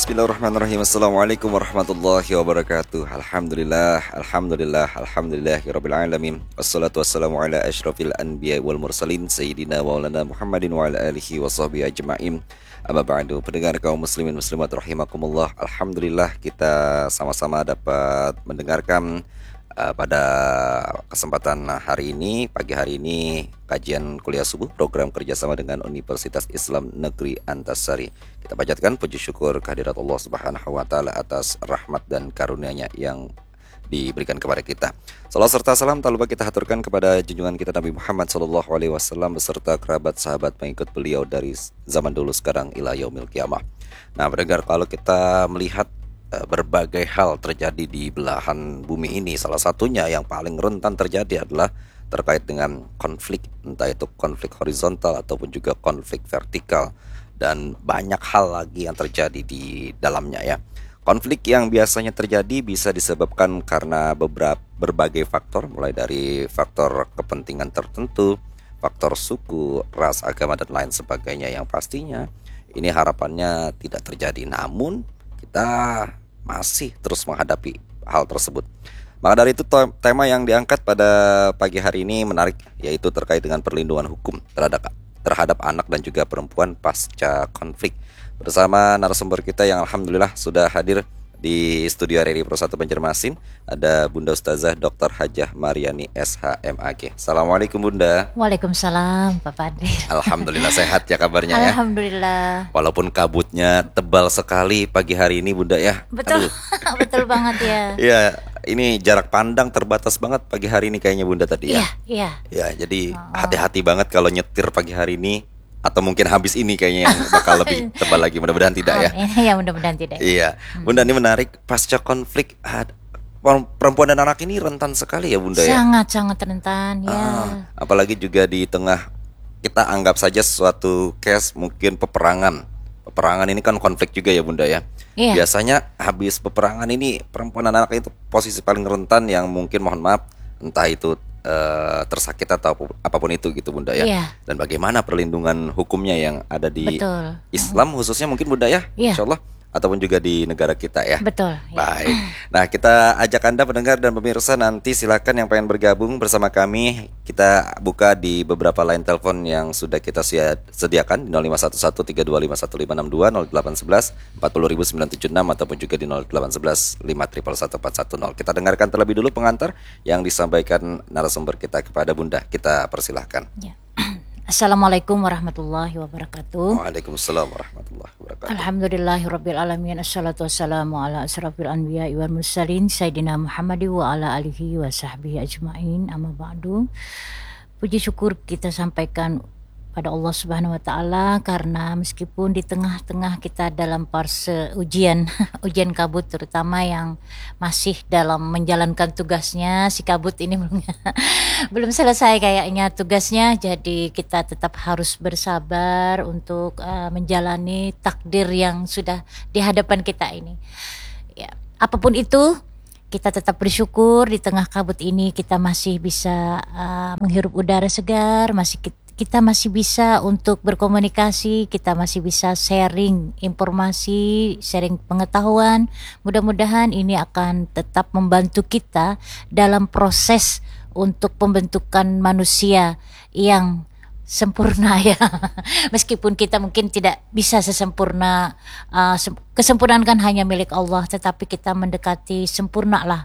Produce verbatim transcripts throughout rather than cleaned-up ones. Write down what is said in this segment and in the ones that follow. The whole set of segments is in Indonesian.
Bismillahirrahmanirrahim. Assalamualaikum warahmatullahi wabarakatuh. Alhamdulillah, alhamdulillah, alhamdulillahirabbil alamin. Wassalatu wassalamu ala asyrafil anbiya wal mursalin sayyidina maulana Muhammadin wa ala alihi washabbihi ajmain. Amma ba'du. Pendengar kaum muslimin muslimat rahimakumullah. Alhamdulillah kita sama-sama dapat mendengarkan uh, pada kesempatan hari ini, pagi hari ini, kajian kuliah subuh program kerjasama dengan Universitas Islam Negeri Antasari. Kita panjatkan puji syukur kehadirat Allah Subhanahu wa taala atas rahmat dan karunia-Nya yang diberikan kepada kita. Salam serta salam tak lupa kita haturkan kepada junjungan kita Nabi Muhammad sallallahu alaihi wasallam beserta kerabat sahabat pengikut beliau dari zaman dulu sekarang ila yaumil qiyamah. Nah, pendengar, kalau kita melihat uh, berbagai hal terjadi di belahan bumi ini, salah satunya yang paling rentan terjadi adalah terkait dengan konflik, entah itu konflik horizontal ataupun juga konflik vertikal, dan banyak hal lagi yang terjadi di dalamnya ya. Konflik yang biasanya terjadi bisa disebabkan karena beberapa berbagai faktor, mulai dari faktor kepentingan tertentu, faktor suku, ras, agama, dan lain sebagainya, yang pastinya ini harapannya tidak terjadi, namun kita masih terus menghadapi hal tersebut. Maka dari itu tema yang diangkat pada pagi hari ini menarik, yaitu terkait dengan perlindungan hukum terhadap terhadap anak dan juga perempuan pasca konflik. Bersama narasumber kita yang alhamdulillah sudah hadir di studio R R I Pro satu Banjarmasin, ada Bunda Ustazah Doktor Hajah Mariani S H M A G. Assalamualaikum Bunda. Waalaikumsalam Pak Padri. Alhamdulillah sehat ya kabarnya ya. Alhamdulillah. Walaupun kabutnya tebal sekali pagi hari ini Bunda ya. Betul. Betul banget ya. Iya, ini jarak pandang terbatas banget pagi hari ini kayaknya Bunda tadi ya. Iya, iya. Ya, jadi Oh. hati-hati banget kalau nyetir pagi hari ini, atau mungkin habis ini kayaknya yang bakal lebih tebal lagi. Mudah-mudahan tidak ya. Amin. Ya mudah-mudahan tidak. Iya, Bunda, ini menarik, pasca konflik ad- perempuan dan anak ini rentan sekali ya Bunda ya. Sangat-sangat rentan ya. Ah, apalagi juga di tengah, kita anggap saja suatu case mungkin peperangan. Peperangan ini kan konflik juga ya Bunda ya. Iya. Biasanya habis peperangan ini perempuan dan anak itu posisi paling rentan, yang mungkin mohon maaf entah itu eh, tersakit atau apapun itu gitu Bunda ya. Iya. Dan bagaimana perlindungan hukumnya yang ada di Betul. Islam khususnya mungkin Bunda ya, Iya. insyaallah, ataupun juga di negara kita ya. Betul. Ya. Baik. Nah, kita ajak Anda pendengar dan pemirsa, nanti silakan yang pengen bergabung bersama kami. Kita buka di beberapa line telepon yang sudah kita sediakan di nol lima satu satu tiga dua lima satu lima enam dua, nol delapan satu satu empat nol sembilan tujuh enam, ataupun juga di nol delapan satu satu lima satu satu empat satu nol. Kita dengarkan terlebih dulu pengantar yang disampaikan narasumber kita kepada Bunda. Kita persilahkan. Ya. Assalamualaikum warahmatullahi wabarakatuh. Waalaikumsalam warahmatullahi wabarakatuh. Alhamdulillahirabbil alamin. Assalatu wassalamu ala asyrafil anbiya'i wal mursalin sayyidina Muhammadi wa ala alihi wa sahbihi ajmain. Amma ba'du. Puji syukur kita sampaikan pada Allah Subhanahu wa taala, karena meskipun di tengah-tengah kita dalam fase ujian ujian kabut, terutama yang masih dalam menjalankan tugasnya, si kabut ini belum belum selesai kayaknya tugasnya, jadi kita tetap harus bersabar untuk uh, menjalani takdir yang sudah di hadapan kita ini. Ya, apapun itu, kita tetap bersyukur di tengah kabut ini kita masih bisa uh, menghirup udara segar, masih kita kita masih bisa untuk berkomunikasi, kita masih bisa sharing informasi, sharing pengetahuan. Mudah-mudahan ini akan tetap membantu kita dalam proses untuk pembentukan manusia yang sempurna ya. Meskipun kita mungkin tidak bisa sesempurna, uh, kesempurnaan kan hanya milik Allah, tetapi kita mendekati sempurna lah.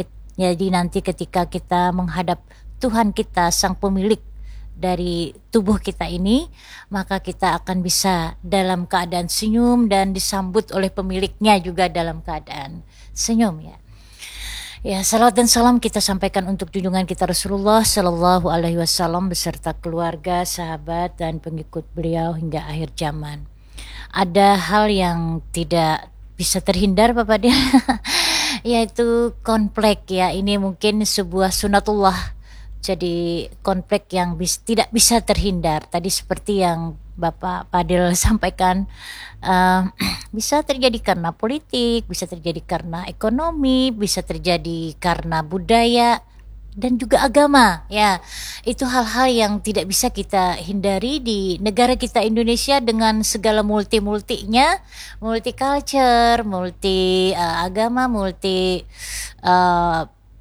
Jadi nanti ketika kita menghadap Tuhan kita, sang pemilik dari tubuh kita ini, maka kita akan bisa dalam keadaan senyum dan disambut oleh pemiliknya juga dalam keadaan senyum ya. Ya, salawat dan salam kita sampaikan untuk junjungan kita Rasulullah Sallallahu Alaihi Wasallam beserta keluarga, sahabat, dan pengikut beliau hingga akhir zaman. Ada hal yang tidak bisa terhindar Bapak dia, yaitu konflik ya. Ini mungkin sebuah sunatullah. Jadi konflik yang bis, tidak bisa terhindar. Tadi seperti yang Bapak Padil sampaikan, uh, bisa terjadi karena politik, bisa terjadi karena ekonomi, bisa terjadi karena budaya. dan juga agama. Ya, itu hal-hal yang tidak bisa kita hindari di negara kita Indonesia dengan segala multi-multinya, multicultural, multi uh, agama, multi uh,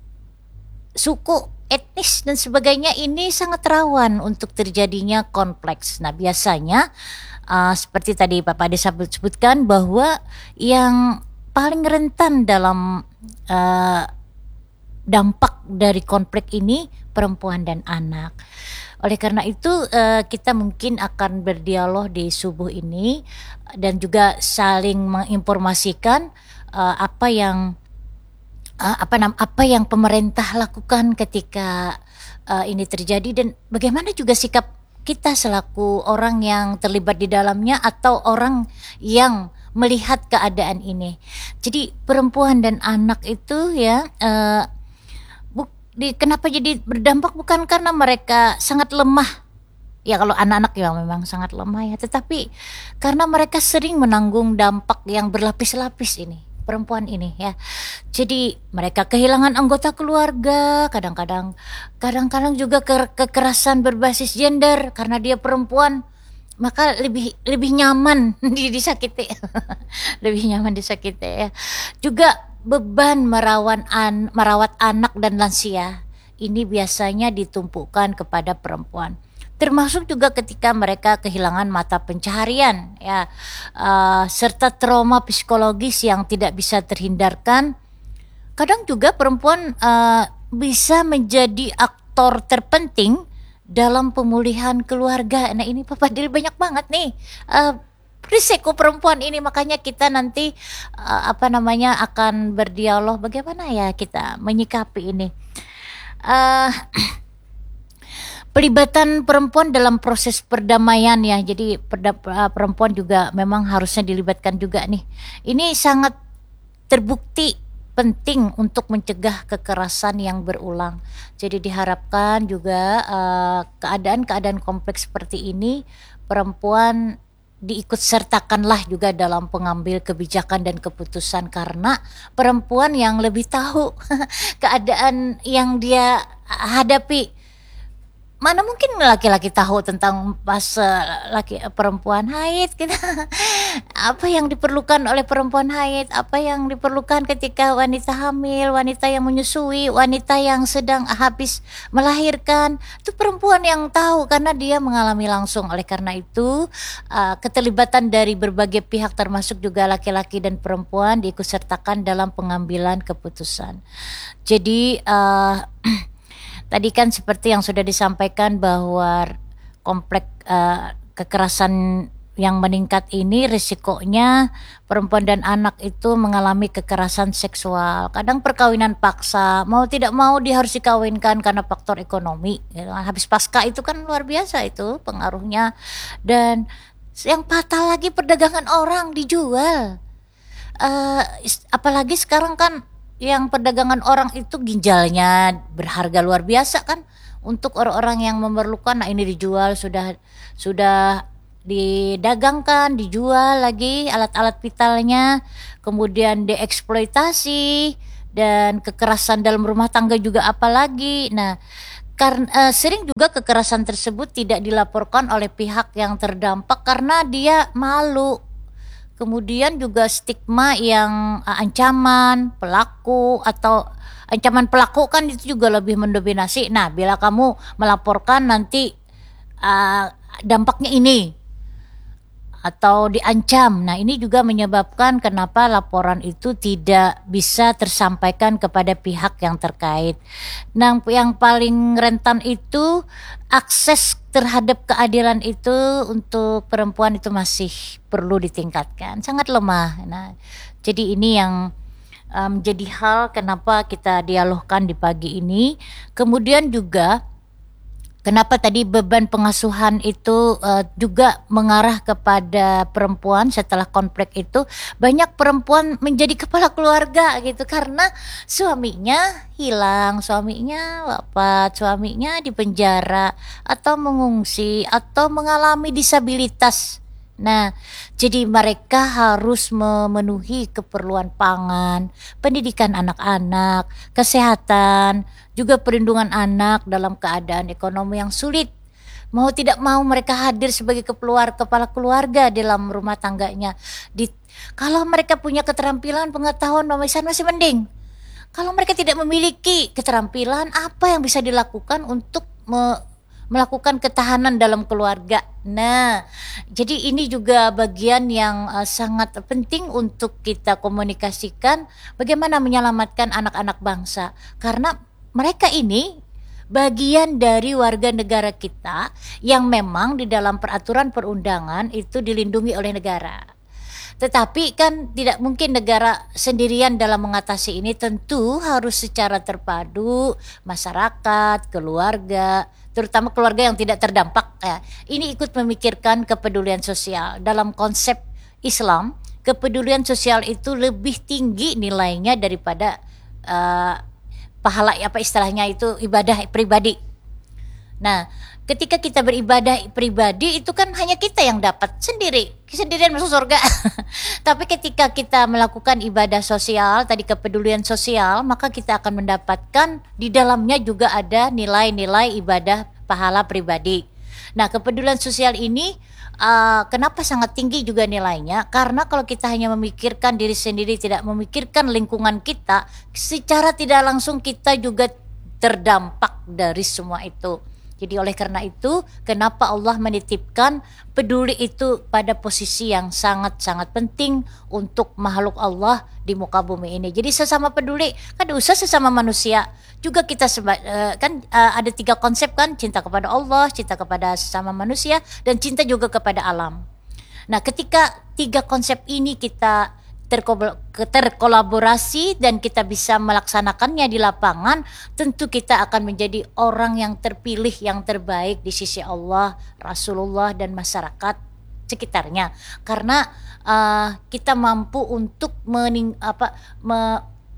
suku, etnis dan sebagainya. Ini sangat rawan untuk terjadinya kompleks. Nah, biasanya uh, seperti tadi Bapak Ade sebutkan bahwa yang paling rentan dalam uh, dampak dari konflik ini perempuan dan anak. Oleh karena itu uh, kita mungkin akan berdialog di subuh ini dan juga saling menginformasikan uh, apa yang uh, apa nam apa yang pemerintah lakukan ketika uh, ini terjadi dan bagaimana juga sikap kita selaku orang yang terlibat di dalamnya atau orang yang melihat keadaan ini. Jadi perempuan dan anak itu ya uh, Di, kenapa jadi berdampak bukan karena mereka sangat lemah. Ya kalau anak-anak ya memang sangat lemah ya. Tetapi karena mereka sering menanggung dampak yang berlapis-lapis ini. Perempuan ini ya. Jadi mereka kehilangan anggota keluarga. Kadang-kadang kadang-kadang juga ke, kekerasan berbasis gender. Karena dia perempuan. Maka lebih lebih nyaman disakiti. Lebih nyaman disakiti ya. Juga beban merawat an, merawat anak dan lansia ini biasanya ditumpukan kepada perempuan. Termasuk juga ketika mereka kehilangan mata pencaharian ya, uh, serta trauma psikologis yang tidak bisa terhindarkan. Kadang juga perempuan uh, bisa menjadi aktor terpenting dalam pemulihan keluarga. Nah ini Papa Dil banyak banget nih uh, risiko perempuan ini, makanya kita nanti uh, apa namanya akan berdialog bagaimana ya kita menyikapi ini. Uh, pelibatan perempuan dalam proses perdamaian ya, jadi perda, uh, perempuan juga memang harusnya dilibatkan juga nih. Ini sangat terbukti penting untuk mencegah kekerasan yang berulang. Jadi diharapkan juga uh, keadaan-keadaan kompleks seperti ini perempuan diikut sertakanlah juga dalam pengambil kebijakan dan keputusan karena perempuan yang lebih tahu keadaan yang dia hadapi. Mana mungkin laki-laki tahu tentang pas laki perempuan haid kita apa yang diperlukan oleh perempuan haid, apa yang diperlukan ketika wanita hamil, wanita yang menyusui, wanita yang sedang habis melahirkan. Itu perempuan yang tahu karena dia mengalami langsung. Oleh karena itu uh, keterlibatan dari berbagai pihak termasuk juga laki-laki dan perempuan diikutsertakan dalam pengambilan keputusan. Jadi uh, tadi kan seperti yang sudah disampaikan bahwa kompleks uh, kekerasan yang meningkat ini risikonya perempuan dan anak itu mengalami kekerasan seksual. Kadang perkawinan paksa, mau tidak mau dia harus dikawinkan karena faktor ekonomi. Habis pasca itu kan luar biasa itu pengaruhnya. Dan yang fatal lagi perdagangan orang dijual. Uh, apalagi sekarang kan yang perdagangan orang itu ginjalnya berharga luar biasa kan untuk orang-orang yang memerlukan. Nah ini dijual sudah sudah didagangkan, dijual lagi alat-alat vitalnya, kemudian dieksploitasi dan kekerasan dalam rumah tangga juga apalagi. Nah karena uh, sering juga kekerasan tersebut tidak dilaporkan oleh pihak yang terdampak karena dia malu. Kemudian juga stigma yang uh, ancaman pelaku atau ancaman pelaku kan itu juga lebih mendominasi. Nah, bila kamu melaporkan nanti uh, dampaknya ini atau diancam. Nah, ini juga menyebabkan kenapa laporan itu tidak bisa tersampaikan kepada pihak yang terkait. Nah, yang paling rentan itu akses terhadap keadilan itu untuk perempuan itu masih perlu ditingkatkan, sangat lemah. Nah, jadi ini yang menjadi um, hal kenapa kita dialogkan di pagi ini. Kemudian juga kenapa tadi beban pengasuhan itu uh, juga mengarah kepada perempuan setelah konflik itu. Banyak perempuan menjadi kepala keluarga gitu karena suaminya hilang, suaminya wafat, suaminya di penjara atau mengungsi atau mengalami disabilitas. Nah, jadi mereka harus memenuhi keperluan pangan, pendidikan anak-anak, kesehatan, juga perlindungan anak dalam keadaan ekonomi yang sulit. Mau tidak mau mereka hadir sebagai keluar, kepala keluarga dalam rumah tangganya. Di, kalau mereka punya keterampilan, pengetahuan, wawasan masih mending. Kalau mereka tidak memiliki keterampilan, apa yang bisa dilakukan untuk me, melakukan ketahanan dalam keluarga? Nah, jadi ini juga bagian yang uh, sangat penting untuk kita komunikasikan bagaimana menyelamatkan anak-anak bangsa. Karena mereka ini bagian dari warga negara kita yang memang di dalam peraturan perundangan itu dilindungi oleh negara. Tetapi kan tidak mungkin negara sendirian dalam mengatasi ini, tentu harus secara terpadu masyarakat, keluarga, terutama keluarga yang tidak terdampak ya. Ini ikut memikirkan kepedulian sosial. Dalam konsep Islam, kepedulian sosial itu lebih tinggi nilainya daripada uh, pahala apa istilahnya itu ibadah pribadi. Nah, ketika kita beribadah pribadi itu kan hanya kita yang dapat sendiri, sendirian masuk surga. Tapi ketika kita melakukan ibadah sosial, tadi kepedulian sosial, maka kita akan mendapatkan di dalamnya juga ada nilai-nilai ibadah pahala pribadi. Nah, kepedulian sosial ini uh, kenapa sangat tinggi juga nilainya? Karena kalau kita hanya memikirkan diri sendiri, tidak memikirkan lingkungan kita, secara tidak langsung kita juga terdampak dari semua itu. Jadi oleh karena itu, kenapa Allah menitipkan peduli itu pada posisi yang sangat-sangat penting untuk makhluk Allah di muka bumi ini. Jadi sesama peduli, kan usah sesama manusia. Juga kita seba, uh, kan uh, ada tiga konsep kan, cinta kepada Allah, cinta kepada sesama manusia, dan cinta juga kepada alam. Nah, ketika tiga konsep ini kita terkolaborasi dan kita bisa melaksanakannya di lapangan, tentu kita akan menjadi orang yang terpilih, yang terbaik di sisi Allah, Rasulullah, dan masyarakat sekitarnya. Karena uh, kita mampu untuk mening, apa, me,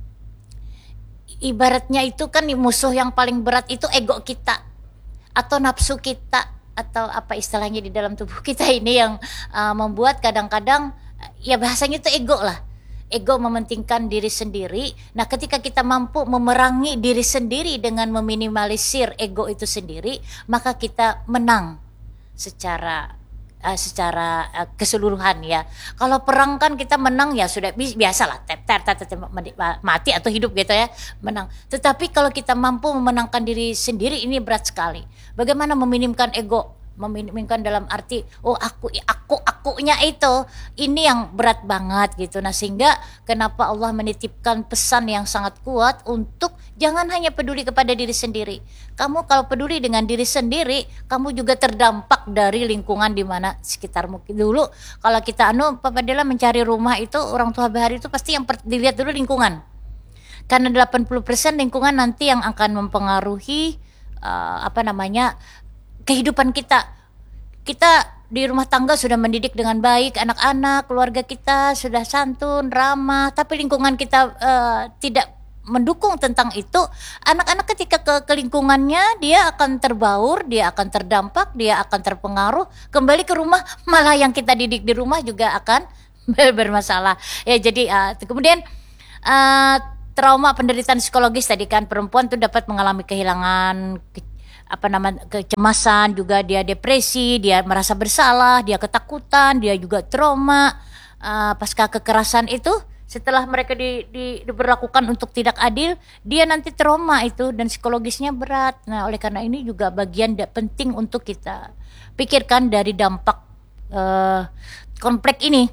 ibaratnya itu kan musuh yang paling berat itu ego kita atau nafsu kita atau apa istilahnya di dalam tubuh kita ini yang uh, membuat kadang-kadang ya bahasanya itu ego lah. Ego mementingkan diri sendiri. Nah, ketika kita mampu memerangi diri sendiri dengan meminimalisir ego itu sendiri, maka kita menang secara uh, secara uh, keseluruhan ya. Kalau perang kan kita menang ya sudah biasalah, ter mati atau hidup gitu ya, menang. Tetapi kalau kita mampu memenangkan diri sendiri, ini berat sekali. Bagaimana meminimkan ego? Meminimkan dalam arti oh aku aku akunya itu ini yang berat banget gitu. Nah, sehingga kenapa Allah menitipkan pesan yang sangat kuat untuk jangan hanya peduli kepada diri sendiri. Kamu kalau peduli dengan diri sendiri, kamu juga terdampak dari lingkungan di mana sekitarmu. Dulu kalau kita anu Papa Dela mencari rumah itu, orang tua bahari itu pasti yang dilihat dulu lingkungan. Karena delapan puluh persen lingkungan nanti yang akan mempengaruhi uh, apa namanya kehidupan kita. Kita di rumah tangga sudah mendidik dengan baik anak-anak, keluarga kita sudah santun, ramah, tapi lingkungan kita uh, tidak mendukung tentang itu. Anak-anak ketika ke, ke lingkungannya, dia akan terbaur, dia akan terdampak, dia akan terpengaruh. Kembali ke rumah, malah yang kita didik di rumah juga akan bermasalah. Ya, jadi uh, kemudian uh, trauma penderitaan psikologis tadi kan, perempuan tuh dapat mengalami kehilangan apa nama kecemasan, juga dia depresi, dia merasa bersalah, dia ketakutan, dia juga trauma uh, pasca kekerasan itu. Setelah mereka di, di, diberlakukan untuk tidak adil, dia nanti trauma itu dan psikologisnya berat. Nah, oleh karena ini juga bagian penting untuk kita pikirkan dari dampak uh, konflik ini.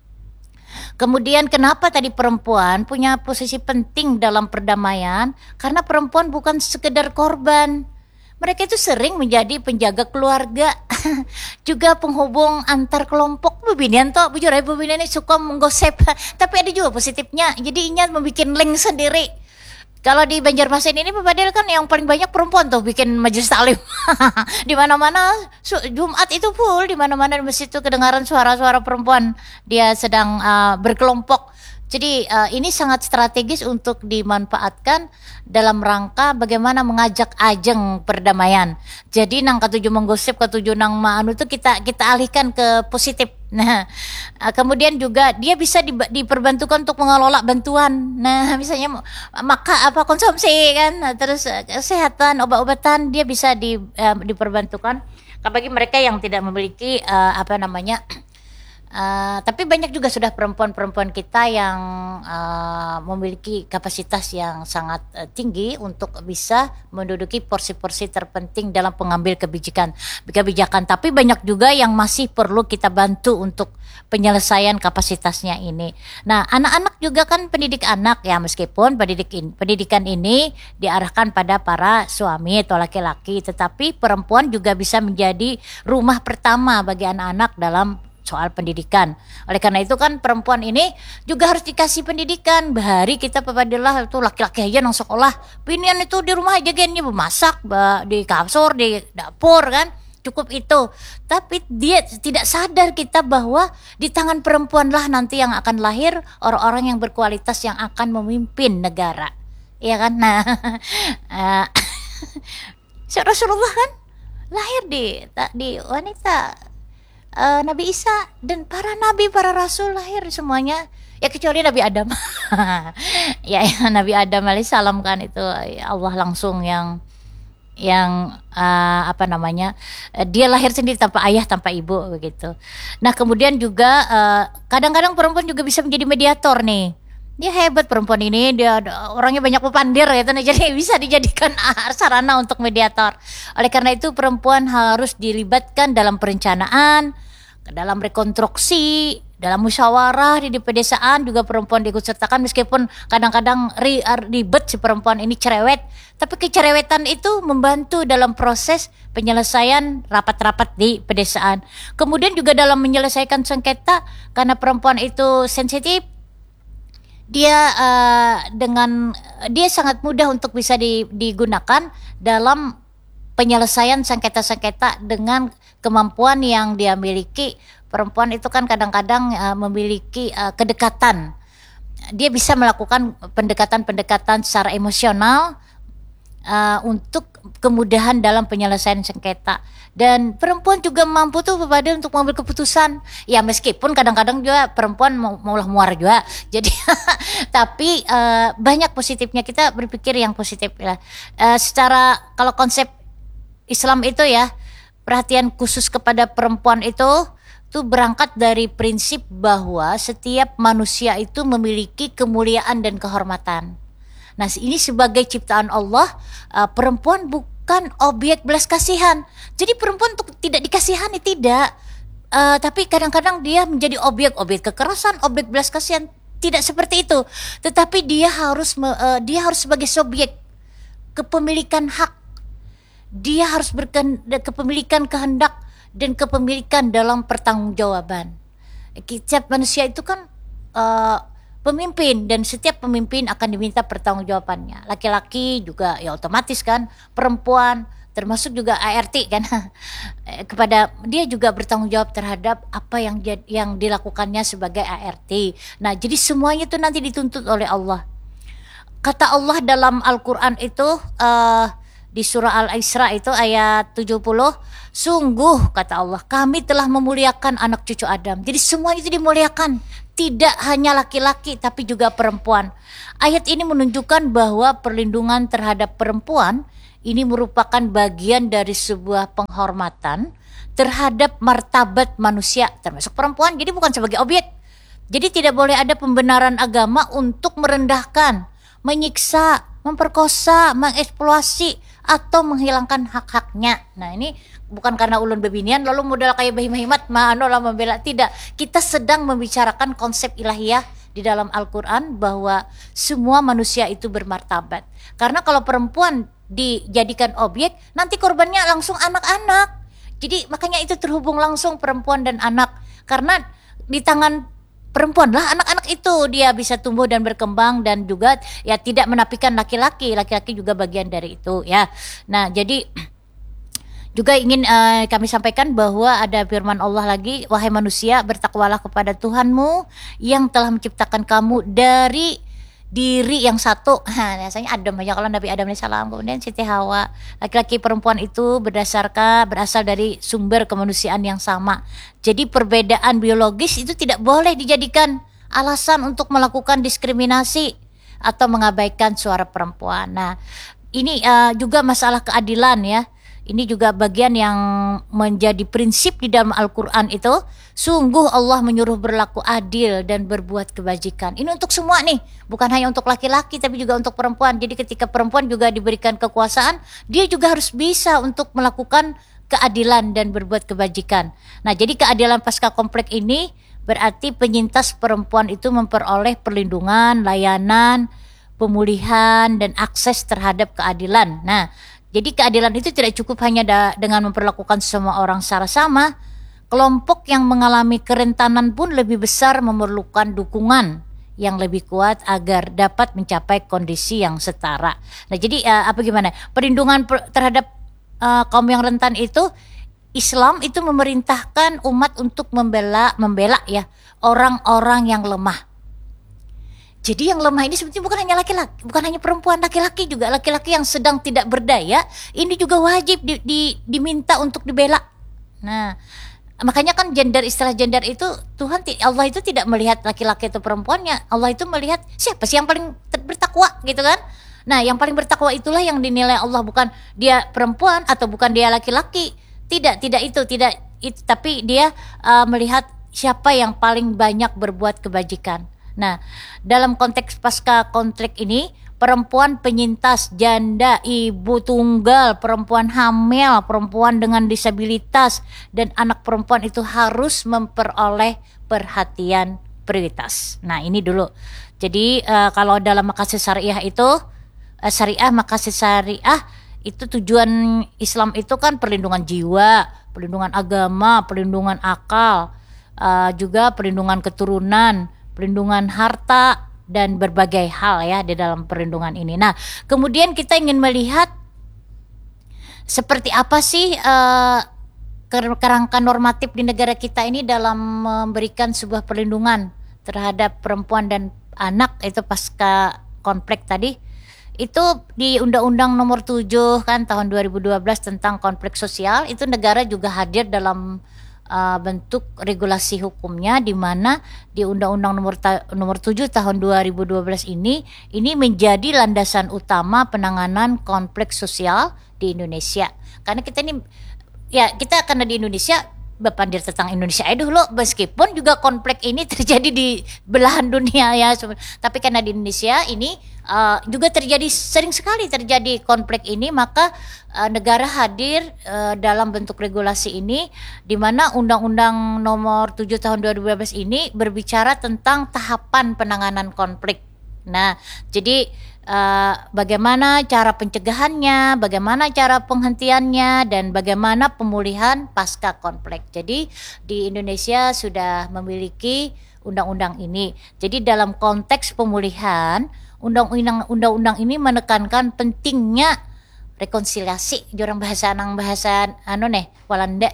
Kemudian kenapa tadi perempuan punya posisi penting dalam perdamaian? Karena perempuan bukan sekedar korban. Mereka itu sering menjadi penjaga keluarga, juga penghubung antar kelompok. Bubinian toh, bujur ya bubinian ini suka menggosip, tapi ada juga positifnya. Jadi Inya membuat link sendiri. Kalau di Banjarmasin ini Padahal kan yang paling banyak perempuan tuh bikin majelis taklim. Di mana-mana Jumat itu full, di mana-mana di masjid itu kedengaran suara-suara perempuan. Dia sedang uh, berkelompok. Jadi uh, ini sangat strategis untuk dimanfaatkan dalam rangka bagaimana mengajak ajeng perdamaian. Jadi nang katuju menggosip, katuju nang maanu itu kita kita alihkan ke positif. Nah, uh, kemudian juga dia bisa di, diperbantukan untuk mengelola bantuan. Nah, misalnya maka apa konsumsi kan, terus uh, kesehatan, obat-obatan dia bisa di, uh, diperbantukan bagi mereka yang tidak memiliki uh, apa namanya. Uh, tapi banyak juga sudah perempuan-perempuan kita yang uh, memiliki kapasitas yang sangat uh, tinggi untuk bisa menduduki porsi-porsi terpenting dalam pengambil kebijakan. Kebijakan. Tapi banyak juga yang masih perlu kita bantu untuk penyelesaian kapasitasnya ini. Nah, anak-anak juga kan pendidik anak ya, meskipun pendidik in, pendidikan ini diarahkan pada para suami atau laki-laki, tetapi perempuan juga bisa menjadi rumah pertama bagi anak-anak dalam soal pendidikan. Oleh karena itu kan perempuan ini juga harus dikasih pendidikan. Bahari kita pepadilah itu laki-laki aja nang sekolah. Pinian itu di rumah aja gennya memasak, di kasur, di dapur kan. Cukup itu. Tapi dia tidak sadar kita bahwa di tangan perempuan lah nanti yang akan lahir orang-orang yang berkualitas yang akan memimpin negara. Iya kan? Nah, Rasulullah kan lahir di di wanita. Uh, Nabi Isa dan para nabi, para rasul lahir semuanya ya kecuali Nabi Adam. ya, ya Nabi Adam alaihissalam kan itu ya Allah langsung yang yang uh, apa namanya uh, dia lahir sendiri tanpa ayah tanpa ibu begitu. Nah kemudian juga uh, kadang-kadang perempuan juga bisa menjadi mediator nih. Dia hebat perempuan ini, dia orangnya banyak pepandir gitu, jadi bisa dijadikan sarana untuk mediator. Oleh karena itu perempuan harus dilibatkan dalam perencanaan, dalam rekonstruksi, dalam musyawarah di pedesaan juga perempuan diikutsertakan meskipun kadang-kadang ribet si perempuan ini cerewet, tapi kecerewetan itu membantu dalam proses penyelesaian rapat-rapat di pedesaan. Kemudian juga dalam menyelesaikan sengketa karena perempuan itu sensitif. Dia uh, dengan dia sangat mudah untuk bisa di, digunakan dalam penyelesaian sengketa-sengketa dengan kemampuan yang dia miliki. Perempuan itu kan kadang-kadang uh, memiliki uh, kedekatan. Dia bisa melakukan pendekatan-pendekatan secara emosional uh, untuk kemudahan dalam penyelesaian sengketa. Dan perempuan juga mampu tuh pada untuk mengambil keputusan. Ya meskipun kadang-kadang juga perempuan mau maulah muar juga. Jadi tapi uh, banyak positifnya, kita berpikir yang positif ya. Uh, secara kalau konsep Islam itu ya, perhatian khusus kepada perempuan itu tuh berangkat dari prinsip bahwa setiap manusia itu memiliki kemuliaan dan kehormatan. Nah, ini sebagai ciptaan Allah, uh, perempuan bukan objek belas kasihan. Jadi perempuan untuk tidak dikasihani tidak, uh, tapi kadang-kadang dia menjadi objek objek kekerasan, objek belas kasihan. Tidak seperti itu. Tetapi dia harus uh, dia harus sebagai subjek kepemilikan hak. Dia harus berkepemilikan kehendak dan kepemilikan dalam pertanggungjawaban. Setiap manusia itu kan uh, pemimpin dan setiap pemimpin akan diminta pertanggungjawabannya. Laki-laki juga ya otomatis kan, perempuan termasuk juga A R T kan kepada dia juga bertanggung jawab terhadap apa yang yang dilakukannya sebagai A R T. Nah, jadi semuanya itu nanti dituntut oleh Allah. Kata Allah dalam Al-Qur'an itu uh, di surah Al-Isra itu ayat tujuh puluh, sungguh kata Allah, kami telah memuliakan anak cucu Adam. Jadi semuanya itu dimuliakan, tidak hanya laki-laki tapi juga perempuan. Ayat ini menunjukkan bahwa perlindungan terhadap perempuan ini merupakan bagian dari sebuah penghormatan terhadap martabat manusia termasuk perempuan. Jadi bukan sebagai objek. Jadi tidak boleh ada pembenaran agama untuk merendahkan, menyiksa, memperkosa, mengeksploitasi atau menghilangkan hak-haknya. Nah, ini bukan karena ulun bebinian lalu modal kayak bahimat mano lah membela, tidak. Kita sedang membicarakan konsep ilahiyah di dalam Al-Qur'an bahwa semua manusia itu bermartabat. Karena kalau perempuan dijadikan objek, nanti korbannya langsung anak-anak. Jadi makanya itu terhubung langsung perempuan dan anak. Karena di tangan perempuan lah anak-anak itu dia bisa tumbuh dan berkembang dan juga ya tidak menafikan laki-laki, laki-laki juga bagian dari itu ya. Nah, jadi Juga ingin uh, kami sampaikan bahwa ada firman Allah lagi, wahai manusia, bertakwalah kepada Tuhanmu yang telah menciptakan kamu dari diri yang satu. Nah, biasanya Adam aja, kalau Nabi Adam alaihissalam, kemudian Siti Hawa. Laki-laki perempuan itu berdasarkan berasal dari sumber kemanusiaan yang sama. Jadi perbedaan biologis itu tidak boleh dijadikan alasan untuk melakukan diskriminasi atau mengabaikan suara perempuan. Nah, ini uh, juga masalah keadilan ya. Ini juga bagian yang menjadi prinsip di dalam Al-Quran itu. Sungguh Allah menyuruh berlaku adil dan berbuat kebajikan. Ini untuk semua nih, bukan hanya untuk laki-laki tapi juga untuk perempuan. Jadi ketika perempuan juga diberikan kekuasaan, dia juga harus bisa untuk melakukan keadilan dan berbuat kebajikan. Nah, jadi keadilan pasca konflik ini berarti penyintas perempuan itu memperoleh perlindungan, layanan, pemulihan, dan akses terhadap keadilan. Nah, jadi keadilan itu tidak cukup hanya da- dengan memperlakukan semua orang secara sama. Kelompok yang mengalami kerentanan pun lebih besar memerlukan dukungan yang lebih kuat agar dapat mencapai kondisi yang setara. Nah, jadi uh, apa gimana? Perlindungan per- terhadap uh, kaum yang rentan itu, Islam itu memerintahkan umat untuk membela membela ya orang-orang yang lemah. Jadi yang lemah ini sebetulnya bukan hanya laki-laki, bukan hanya perempuan, laki-laki juga, laki-laki yang sedang tidak berdaya, ini juga wajib di, di, diminta untuk dibela. Nah, makanya kan gender, istilah gender itu Tuhan, Allah itu tidak melihat laki-laki atau perempuannya, Allah itu melihat siapa sih yang paling bertakwa gitu kan. Nah, yang paling bertakwa itulah yang dinilai Allah, bukan dia perempuan atau bukan dia laki-laki. Tidak, tidak itu, tidak itu, tapi dia uh, melihat siapa yang paling banyak berbuat kebajikan. Nah, dalam konteks pasca konflik ini, perempuan penyintas, janda, ibu tunggal, perempuan hamil, perempuan dengan disabilitas, dan anak perempuan itu harus memperoleh perhatian prioritas. Nah, ini dulu. Jadi uh, kalau dalam Maqasid Syariah itu, uh, Syariah, Maqasid Syariah, itu tujuan Islam itu kan perlindungan jiwa, perlindungan agama, perlindungan akal, uh, juga perlindungan keturunan, perlindungan harta, dan berbagai hal ya di dalam perlindungan ini. Nah, kemudian kita ingin melihat seperti apa sih uh, kerangka normatif di negara kita ini dalam memberikan sebuah perlindungan terhadap perempuan dan anak itu pasca konflik tadi. Itu di Undang-Undang Nomor tujuh kan tahun dua ribu dua belas tentang konflik sosial, itu negara juga hadir dalam Uh, bentuk regulasi hukumnya, di mana di Undang-Undang Nomor ta- Nomor tujuh tahun dua ribu dua belas ini ini menjadi landasan utama penanganan konflik sosial di Indonesia. Karena kita ini ya kita karena di Indonesia berpandir tentang Indonesia aja dulu, meskipun juga konflik ini terjadi di belahan dunia ya, tapi karena di Indonesia ini uh, juga terjadi, sering sekali terjadi konflik ini, maka uh, negara hadir uh, dalam bentuk regulasi ini, di mana Undang-Undang Nomor tujuh tahun dua ribu dua belas ini berbicara tentang tahapan penanganan konflik. Nah, jadi uh, bagaimana cara pencegahannya, bagaimana cara penghentiannya, dan bagaimana pemulihan pasca konflik. Jadi di Indonesia sudah memiliki undang-undang ini. Jadi dalam konteks pemulihan, undang-undang undang-undang ini menekankan pentingnya rekonsiliasi, jorang bahasa nang bahasa anu nih Walanda,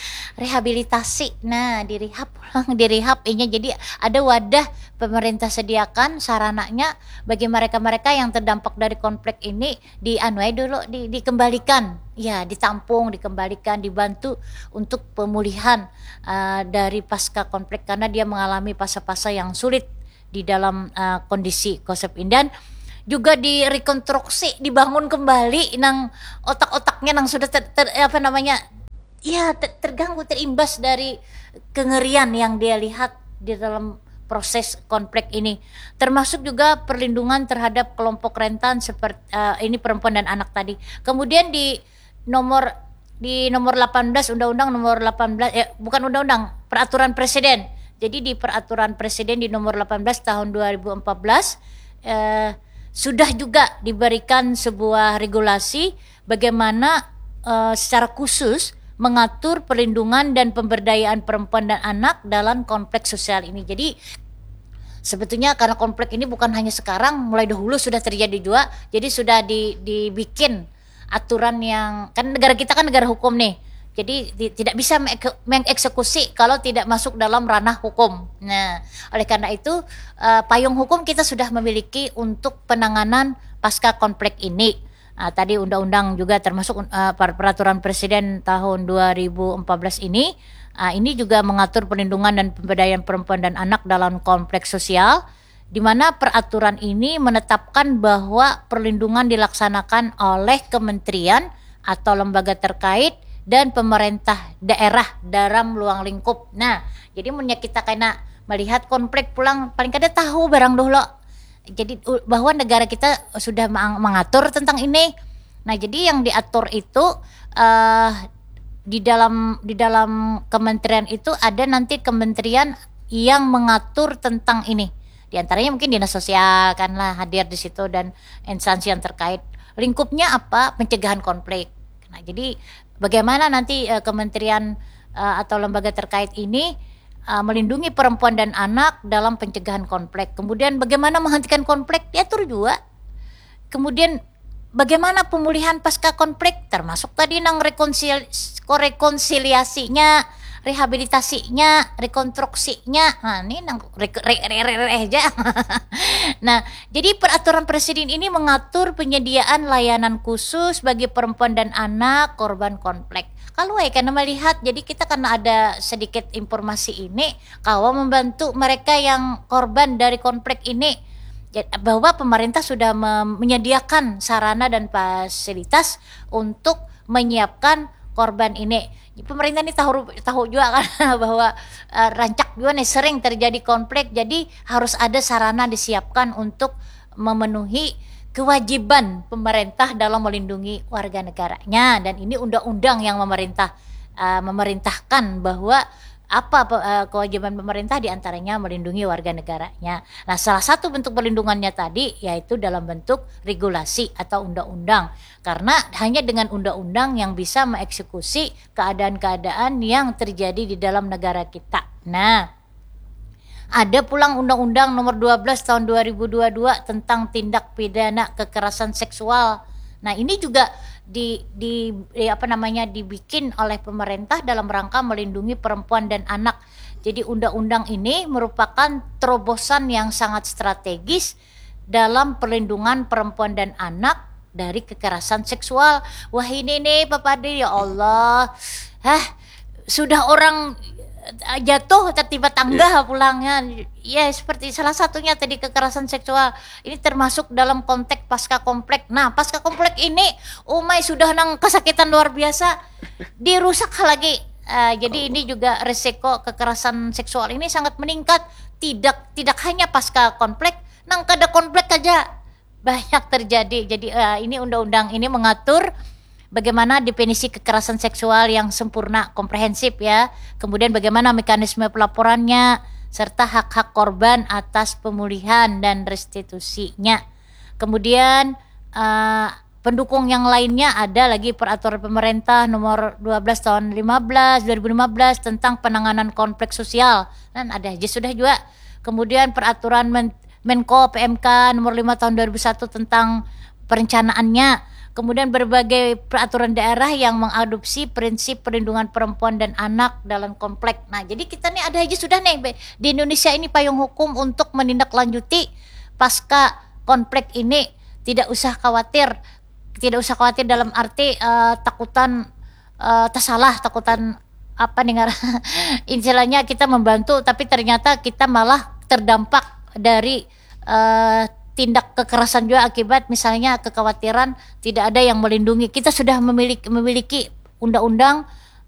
rehabilitasi. Nah, direhab pulang, direhab ini, jadi ada wadah pemerintah sediakan sarananya bagi mereka-mereka yang terdampak dari konflik ini, di anu dulu di, dikembalikan, ya ditampung, dikembalikan, dibantu untuk pemulihan uh, dari pasca konflik, karena dia mengalami fase-fase yang sulit di dalam uh, kondisi konsep Indan. Juga direkonstruksi, dibangun kembali nang otak-otaknya nang sudah ter, ter, apa namanya ya ter, terganggu, terimbas dari kengerian yang dia lihat di dalam proses konflik ini, termasuk juga perlindungan terhadap kelompok rentan seperti uh, ini perempuan dan anak tadi. Kemudian di nomor di nomor delapan belas, undang-undang nomor delapan belas, eh, bukan undang-undang, peraturan presiden. Jadi di peraturan presiden di nomor delapan belas tahun dua ribu empat belas eh, sudah juga diberikan sebuah regulasi bagaimana uh, secara khusus mengatur perlindungan dan pemberdayaan perempuan dan anak dalam konflik sosial ini. Jadi sebetulnya karena konflik ini bukan hanya sekarang, mulai dahulu sudah terjadi juga. Jadi sudah di, dibikin aturan yang, kan negara kita kan negara hukum nih. Jadi di, tidak bisa mengeksekusi kalau tidak masuk dalam ranah hukum. Nah, oleh karena itu uh, payung hukum kita sudah memiliki untuk penanganan pasca konflik ini. Uh, tadi undang-undang juga termasuk uh, peraturan presiden tahun dua ribu empat belas ini. Uh, ini juga mengatur perlindungan dan pemberdayaan perempuan dan anak dalam kompleks sosial, di mana peraturan ini menetapkan bahwa perlindungan dilaksanakan oleh kementerian atau lembaga terkait dan pemerintah daerah dalam ruang lingkup. Nah, jadi munnya kita kena melihat konflik pulang paling kada tahu barang dulu. Jadi bahwa negara kita sudah mengatur tentang ini. Nah, jadi yang diatur itu uh, di dalam di dalam kementerian itu ada nanti kementerian yang mengatur tentang ini. Di antaranya mungkin dinas sosial kan lah hadir di situ dan instansi yang terkait. Lingkupnya apa? Pencegahan konflik. Nah, jadi bagaimana nanti uh, kementerian uh, atau lembaga terkait ini uh, melindungi perempuan dan anak dalam pencegahan konflik. Kemudian bagaimana menghentikan konflik diatur juga. Kemudian bagaimana pemulihan pasca konflik termasuk tadi nang rekonsili- rekonsiliasinya, rehabilitasinya, rekonstruksinya. Nah, ini nang re, re, re, re, re aja. Nah, jadi peraturan presiden ini mengatur penyediaan layanan khusus bagi perempuan dan anak korban konflik. Kalau ya karena melihat, jadi kita karena ada sedikit informasi ini, kalau membantu mereka yang korban dari konflik ini, bahwa pemerintah sudah menyediakan sarana dan fasilitas untuk menyiapkan korban ini. Pemerintah ini tahu tahu juga kan bahwa uh, rancak juga nih sering terjadi konflik, jadi harus ada sarana disiapkan untuk memenuhi kewajiban pemerintah dalam melindungi warga negaranya. Dan ini undang-undang yang memerintah uh, memerintahkan bahwa apa uh, kewajiban pemerintah diantaranya melindungi warga negaranya. Nah, salah satu bentuk perlindungannya tadi yaitu dalam bentuk regulasi atau undang-undang, karena hanya dengan undang-undang yang bisa mengeksekusi keadaan-keadaan yang terjadi di dalam negara kita. Nah, ada pulang undang-undang nomor dua belas tahun dua ribu dua puluh dua tentang tindak pidana kekerasan seksual. Nah, ini juga di, di, di apa namanya dibikin oleh pemerintah dalam rangka melindungi perempuan dan anak. Jadi undang-undang ini merupakan terobosan yang sangat strategis dalam perlindungan perempuan dan anak dari kekerasan seksual. Wah, ini nih Papa Ade, ya Allah. Hah, sudah orang jatuh tertimpa tangga yeah. pulangnya. Ya, seperti salah satunya tadi kekerasan seksual. Ini termasuk dalam konteks pasca konflik. Nah, pasca konflik ini umai sudah nang kesakitan luar biasa, dirusak lagi. Uh, jadi ini juga resiko kekerasan seksual ini sangat meningkat. Tidak tidak hanya pasca konflik, nang kada konflik aja banyak terjadi. Jadi uh, ini undang-undang ini mengatur bagaimana definisi kekerasan seksual yang sempurna, komprehensif ya. Kemudian bagaimana mekanisme pelaporannya, serta hak-hak korban atas pemulihan dan restitusinya. Kemudian uh, pendukung yang lainnya ada lagi peraturan pemerintah nomor dua belas tahun lima belas dua ribu lima belas tentang penanganan konflik sosial. Dan ada aja sudah juga. Kemudian peraturan Men- Menko P M K nomor lima tahun dua ribu satu tentang perencanaannya. Kemudian berbagai peraturan daerah yang mengadopsi prinsip perlindungan perempuan dan anak dalam konflik. Nah, jadi kita nih ada aja sudah nih di Indonesia ini payung hukum untuk menindaklanjuti pasca konflik ini. Tidak usah khawatir, tidak usah khawatir dalam arti uh, takutan uh, tersalah, takutan apa nih istilahnya kita membantu tapi ternyata kita malah terdampak dari uh, tindak kekerasan juga akibat misalnya kekhawatiran tidak ada yang melindungi. Kita sudah memiliki memiliki undang-undang